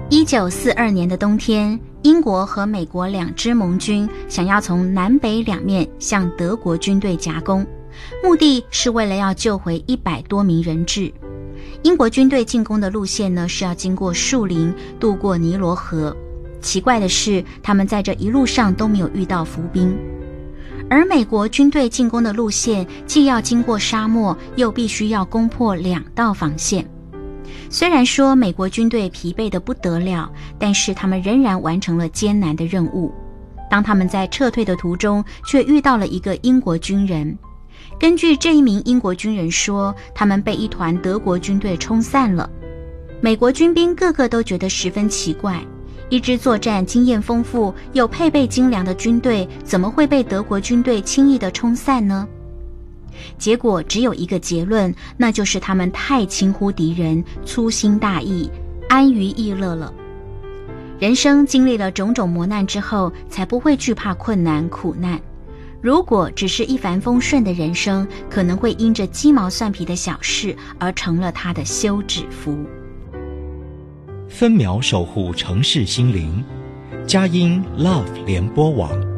1942年的冬天，英国和美国两支盟军想要从南北两面向德国军队夹攻，目的是为了要救回100多名人质。英国军队进攻的路线呢，是要经过树林，渡过尼罗河。奇怪的是，他们在这一路上都没有遇到伏兵。而美国军队进攻的路线，既要经过沙漠，又必须要攻破2道防线。虽然说美国军队疲惫得不得了，但是他们仍然完成了艰难的任务。当他们在撤退的途中，却遇到了一个英国军人。根据这一名英国军人说，他们被一团德国军队冲散了。美国军兵个个都觉得十分奇怪，一支作战经验丰富又配备精良的军队，怎么会被德国军队轻易地冲散呢？结果只有一个结论，那就是他们太轻忽敌人，粗心大意，安于逸乐了。人生经历了种种磨难之后，才不会惧怕困难苦难。如果只是一帆风顺的人生，可能会因着鸡毛蒜皮的小事而成了他的休止符。 分秒守护城市心灵，佳音 Love 联播网。